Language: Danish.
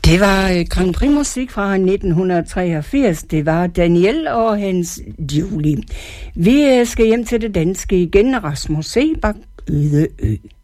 Det var Grand Prix musik fra 1983. Det var Daniel og hans Julie. Vi skal hjem til det danske igen. Rasmus Seebach, Øde Ø.